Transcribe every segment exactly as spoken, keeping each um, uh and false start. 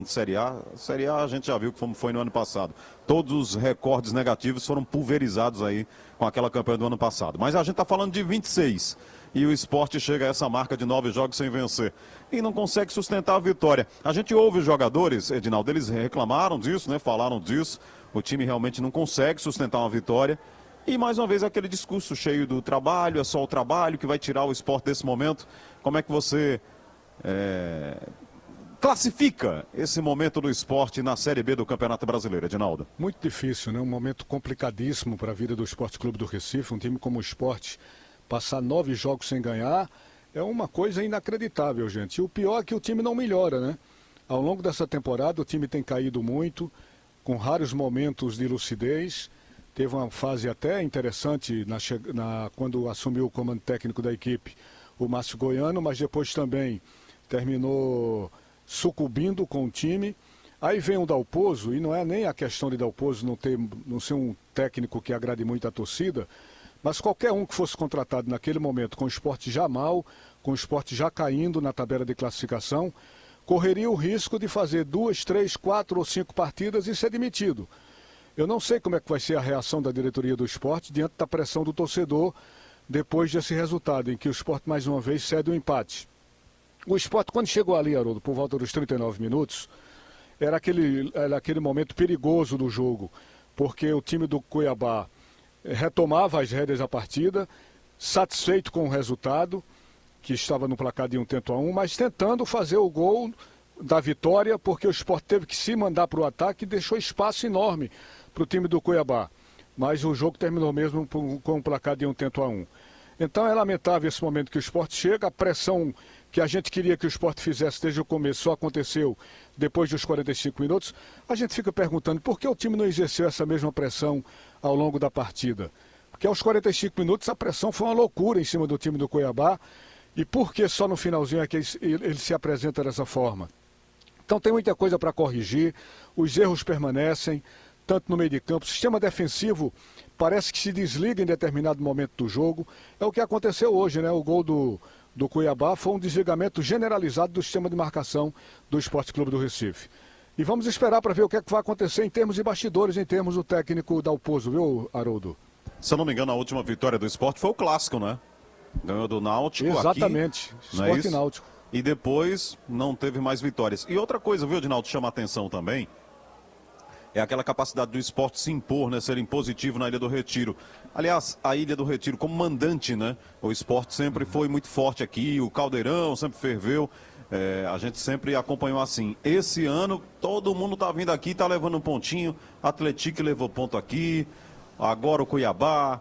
Série A, Série A a gente já viu como foi no ano passado. Todos os recordes negativos foram pulverizados aí com aquela campanha do ano passado. Mas a gente está falando de vinte e seis e o Sport chega a essa marca de nove jogos sem vencer e não consegue sustentar a vitória. A gente ouve os jogadores, Edinaldo, eles reclamaram disso, né? Falaram disso. O time realmente não consegue sustentar uma vitória. E mais uma vez aquele discurso cheio do trabalho, é só o trabalho que vai tirar o Sport desse momento. Como é que você é... classifica esse momento do Sport na Série B do Campeonato Brasileiro, Edinaldo? Muito difícil, né? Um momento complicadíssimo para a vida do Sport Clube do Recife. Um time como o Sport passar nove jogos sem ganhar é uma coisa inacreditável, gente. E o pior é que o time não melhora, né? Ao longo dessa temporada o time tem caído muito, com raros momentos de lucidez. Teve uma fase até interessante na, na, quando assumiu o comando técnico da equipe o Márcio Goiano, mas depois também terminou sucumbindo com o time. Aí vem o Dalpozo, e não é nem a questão de Dalpozo não, ter, não ser um técnico que agrade muito a torcida, mas qualquer um que fosse contratado naquele momento com o Sport já mal, com o Sport já caindo na tabela de classificação, correria o risco de fazer duas, três, quatro ou cinco partidas e ser demitido. Eu não sei como é que vai ser a reação da diretoria do Sport diante da pressão do torcedor depois desse resultado, em que o Sport mais uma vez cede o empate. O Sport, quando chegou ali, Haroldo, por volta dos trinta e nove minutos, era aquele, era aquele momento perigoso do jogo, porque o time do Cuiabá retomava as rédeas da partida, satisfeito com o resultado, que estava no placar de um tento a um, mas tentando fazer o gol da vitória, porque o Sport teve que se mandar para o ataque e deixou espaço enorme para o time do Cuiabá. Mas o jogo terminou mesmo com um placar de um tento a um. Então é lamentável esse momento que o Sport chega, a pressão que a gente queria que o Sport fizesse desde o começo só aconteceu depois dos quarenta e cinco minutos. A gente fica perguntando por que o time não exerceu essa mesma pressão ao longo da partida. Porque aos quarenta e cinco minutos a pressão foi uma loucura em cima do time do Cuiabá. E por que só no finalzinho é que ele, ele se apresenta dessa forma? Então tem muita coisa para corrigir, os erros permanecem, tanto no meio de campo. O sistema defensivo parece que se desliga em determinado momento do jogo. É o que aconteceu hoje, né? O gol do, do Cuiabá foi um desligamento generalizado do sistema de marcação do Sport Clube do Recife. E vamos esperar para ver o que é que vai acontecer em termos de bastidores, em termos do técnico Dalpozo, viu, Haroldo? Se eu não me engano, a última vitória do Sport foi o clássico, né? Ganhou do Náutico. Exatamente, aqui, não é Sport isso? e Náutico. E depois não teve mais vitórias. E outra coisa, viu, Edinaldo, chama a atenção também, é aquela capacidade do Sport se impor, né, ser impositivo na Ilha do Retiro. Aliás, a Ilha do Retiro como mandante, né, o Sport sempre foi muito forte aqui, o Caldeirão sempre ferveu, é, a gente sempre acompanhou assim. Esse ano, todo mundo tá vindo aqui, tá levando um pontinho, Atlético levou ponto aqui, agora o Cuiabá,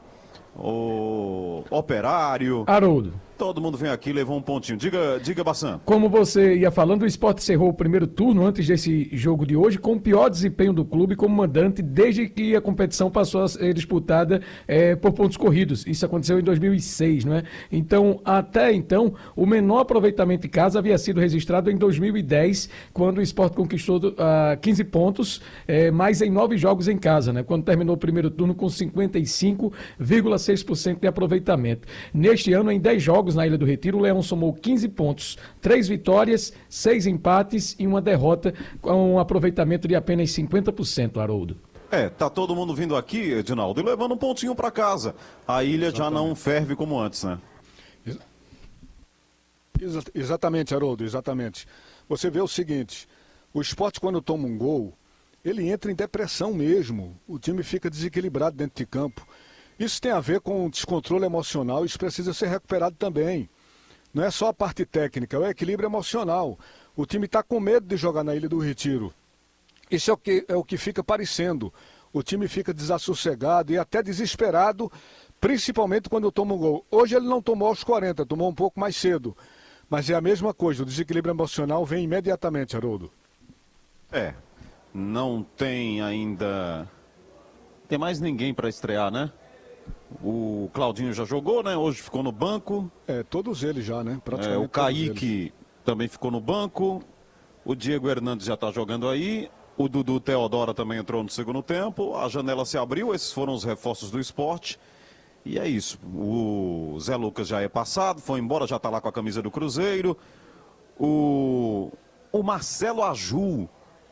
o Operário... Haroldo. Todo mundo vem aqui e levou um pontinho. Diga, diga, Bassan. Como você ia falando, o Sport encerrou o primeiro turno antes desse jogo de hoje com o pior desempenho do clube como mandante desde que a competição passou a ser disputada é, por pontos corridos. Isso aconteceu em dois mil e seis, não é? Então, até então, o menor aproveitamento em casa havia sido registrado em dois mil e dez, quando o Sport conquistou uh, quinze pontos, é, mais em nove jogos em casa, né? Quando terminou o primeiro turno com cinquenta e cinco vírgula seis por cento de aproveitamento. Neste ano, em dez jogos na Ilha do Retiro, o Leão somou quinze pontos, três vitórias, seis empates e uma derrota com um aproveitamento de apenas cinquenta por cento, Haroldo. É, tá todo mundo vindo aqui, Edinaldo, e levando um pontinho para casa. A ilha Exatamente. Já não ferve como antes, né? Exa exatamente, Haroldo, exatamente. Você vê o seguinte, o Sport quando toma um gol, ele entra em depressão mesmo, o time fica desequilibrado dentro de campo. Isso tem a ver com descontrole emocional, isso precisa ser recuperado também. Não é só a parte técnica, é o equilíbrio emocional. O time está com medo de jogar na Ilha do Retiro. Isso é o, que, é o que fica parecendo. O time fica desassossegado e até desesperado, principalmente quando toma um gol. Hoje ele não tomou aos quarenta, tomou um pouco mais cedo. Mas é a mesma coisa, o desequilíbrio emocional vem imediatamente, Haroldo. É, não tem ainda... Tem mais ninguém para estrear, né? O Claudinho já jogou, né? Hoje ficou no banco. É, todos eles já, né? É, o Kaique também ficou no banco. O Diego Hernandes já está jogando aí. O Dudu Teodora também entrou no segundo tempo. A janela se abriu. Esses foram os reforços do Sport. E é isso. O Zé Lucas já é passado. Foi embora, já está lá com a camisa do Cruzeiro. O, o Marcelo Aju